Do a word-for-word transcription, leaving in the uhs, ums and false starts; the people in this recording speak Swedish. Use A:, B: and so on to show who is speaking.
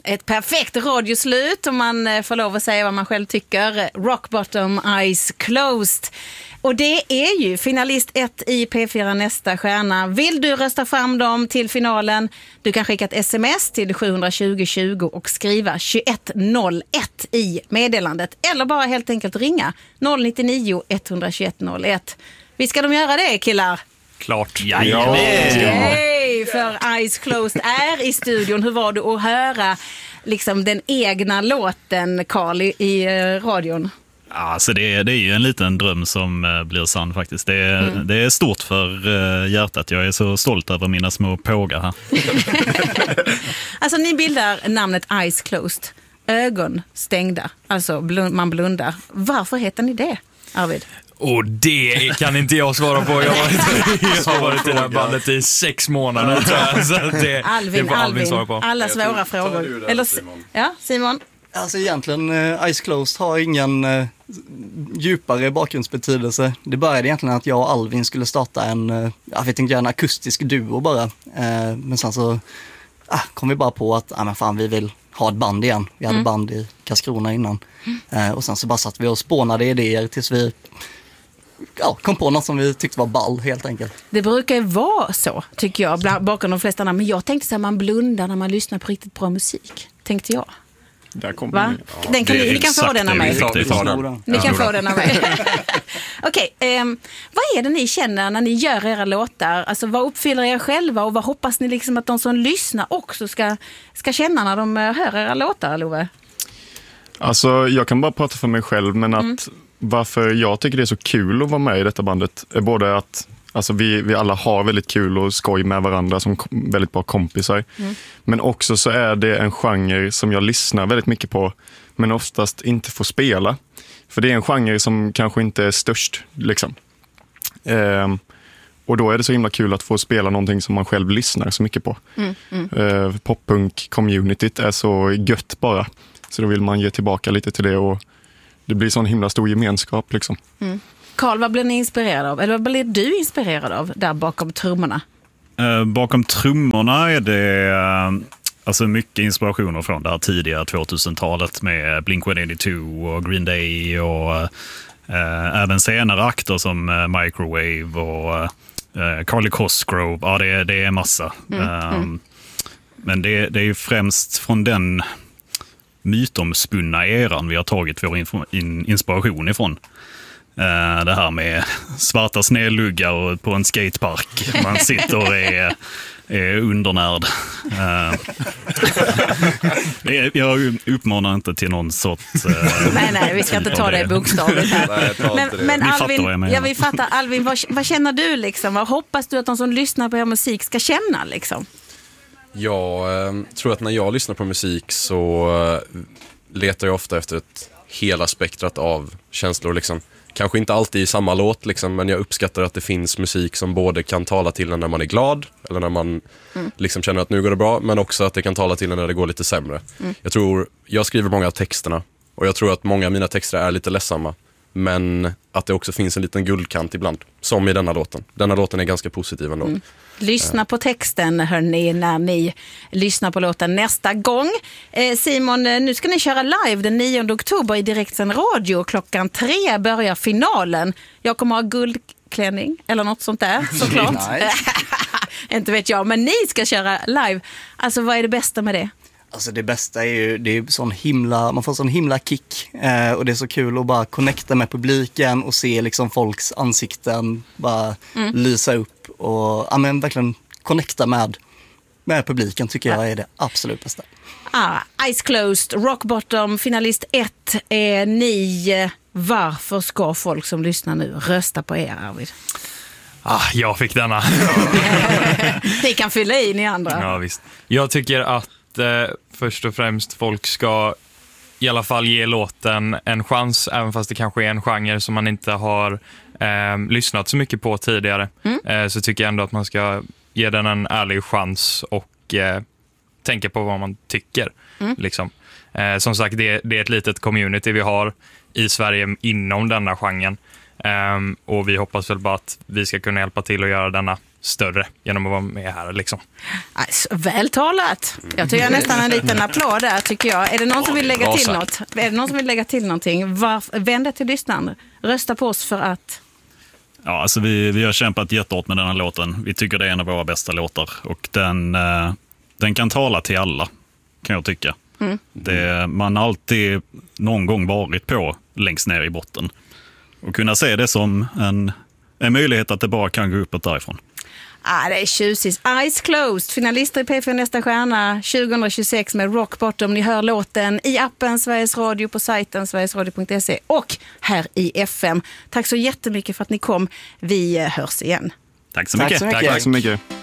A: Ett perfekt radioslut om man får lov att säga vad man själv tycker. Rock Bottom, Eyes Closed. Och det är ju finalist ett i P fyra Nästa stjärna. Vill du rösta fram dem till finalen? Du kan skicka ett sms till sju tjugo tjugo och skriva tjugoett noll ett i meddelandet. Eller bara helt enkelt ringa noll nio nio ett ett ett noll ett. Vi ska de göra det, killar?
B: Klart.
C: Ja,
B: ja.
A: Yay, för Eyes Closed är i studion. Hur var det att höra liksom den egna låten, Carl, i, i radion?
B: Alltså det, är, det är ju en liten dröm som uh, blir sann faktiskt. Det är, mm. det är stort för uh, hjärtat. Jag är så stolt över mina små pågar här.
A: Alltså ni bildar namnet Eyes Closed. Ögon stängda. Alltså blund, man blundar. Varför heter ni det, Arvid?
C: Och det kan inte jag svara på. Jag har varit, jag har varit i det här bandet i sex månader. Så det,
A: Alvin,
C: det får Alvin
A: Alvin
C: svara på.
A: Alla svåra frågor.
D: Där,
A: Eller,
D: Simon.
A: Ja, Simon?
E: Alltså egentligen, uh, Eyes Closed har ingen uh, djupare bakgrundsbetydelse. Det började egentligen att jag och Alvin skulle starta en, uh, jag vet inte, en akustisk duo bara. Uh, men sen så uh, kom vi bara på att uh, men fan, vi vill ha ett band igen. Vi hade mm. band i Karlskrona innan. Uh, och sen så bara satt vi och spånade idéer tills vi ja, kom på något som vi tyckte var ball helt enkelt.
A: Det brukar ju vara så, tycker jag, bland, bakom de flesta. Men jag tänkte så här, man blundar när man lyssnar på riktigt bra musik, tänkte jag.
D: Där kommer
A: Va?
D: ja,
A: den kan ni, ni kan få den av mig.
B: Vi tar, vi tar den.
A: Ni kan få den av mig. Okej, okay, um, vad är det ni känner när ni gör era låtar? Alltså vad uppfyller er själva och vad hoppas ni liksom att de som lyssnar också ska, ska känna när de hör era låtar, Love?
D: Alltså jag kan bara prata för mig själv, men att mm. varför jag tycker det är så kul att vara med i detta bandet är både att alltså vi, vi alla har väldigt kul och skoj med varandra som kom, väldigt bra kompisar. Mm. Men också så är det en genre som jag lyssnar väldigt mycket på, men oftast inte får spela. För det är en genre som kanske inte är störst. Liksom. Ehm, och då är det så himla kul att få spela någonting som man själv lyssnar så mycket på. Mm. Mm. Ehm, Poppunk-communityt är så gött bara. Så då vill man ge tillbaka lite till det och det blir sån himla stor gemenskap liksom.
A: Mm. Carl, vad blir ni inspirerad av? Eller vad blir du inspirerad av där bakom trummorna?
B: Uh, bakom trummorna är det uh, alltså mycket inspirationer från det här tidiga tvåtusentalet med Blink one eighty-two och Green Day och uh, även senare akter som uh, Microwave och uh, Carly Cosgrove. Ja, det, det är massa. Mm, um, mm. Men det, det är ju främst från den mytomspunna eran vi har tagit vår info, in, inspiration ifrån. Uh, det här med svarta snedluggar på en skatepark. Man sitter och är, är undernärd. Uh, jag uppmanar inte till någon sorts... Uh,
A: nej, nej, vi ska inte ta det bokstavligt här. Nej, men, men Alvin, fattar ja, vi fattar. Alvin, vad, vad känner du liksom? Vad hoppas du att de som lyssnar på er musik ska känna liksom?
F: Jag eh, tror att när jag lyssnar på musik så eh, letar jag ofta efter ett hela spektrat av känslor liksom. Kanske inte alltid i samma låt liksom, men jag uppskattar att det finns musik som både kan tala till en när man är glad eller när man mm. liksom känner att nu går det bra, men också att det kan tala till en när det går lite sämre. Mm. Jag tror, jag skriver många av texterna och jag tror att många av mina texter är lite ledsamma, men att det också finns en liten guldkant ibland, som i denna låten. Denna låten är ganska positiv ändå. Mm.
A: Lyssna på texten, hörni, när ni lyssnar på låten nästa gång. Eh, Simon, nu ska ni köra live den nionde oktober i direktsänd radio. Klockan tre börjar finalen. Jag kommer ha guldklänning eller något sånt där, såklart. Inte vet jag, men ni ska köra live. Alltså, vad är det bästa med det?
E: Alltså det bästa är ju, det är sån himla, man får sån himla kick eh, och det är så kul att bara connecta med publiken och se liksom folks ansikten bara mm. lysa upp och ja, men verkligen connecta med, med publiken tycker jag är det absolut bästa.
A: Ah, Eyes Closed, Rock Bottom, finalist ett är ni. Varför ska folk som lyssnar nu rösta på er, Arvid?
C: Ah, jag fick denna.
A: Ni kan fylla i, ni andra.
C: Ja, visst. Jag tycker att eh, först och främst folk ska i alla fall ge låten en chans, även fast det kanske är en genre som man inte har eh, lyssnat så mycket på tidigare. Mm. Eh, så tycker jag ändå att man ska ge den en ärlig chans och eh, tänka på vad man tycker. Mm. Liksom. Eh, som sagt, det, det är ett litet community vi har i Sverige inom denna genren. Um, och vi hoppas väl bara att vi ska kunna hjälpa till att göra denna större genom att vara med här liksom.
A: Alltså, vältalat. Jag tycker nästan en liten applåd där, tycker jag. Är det någon som vill lägga till något? Är det någon som vill lägga till någonting? Var, vänd dig till lyssnaren. Rösta på oss för att...
B: Ja, alltså vi, vi har kämpat jättehårt med den här låten. Vi tycker det är en av våra bästa låtar. Och den, eh, den kan tala till alla, kan jag tycka. Mm. Det, man har alltid någon gång varit på längst ner i botten. Och kunna se det som en, en möjlighet att det bara kan gå uppåt därifrån.
A: Ah, det är tjusigt. Eyes Closed, finalister i P fyra Nästa stjärna tjugohundratjugosex med Rock Bottom. Ni hör låten i appen Sveriges Radio, på sajten sverigesradio punkt se och här i F M. Tack så jättemycket för att ni kom. Vi hörs igen.
B: Tack så mycket.
E: Tack så mycket.
D: Tack så mycket.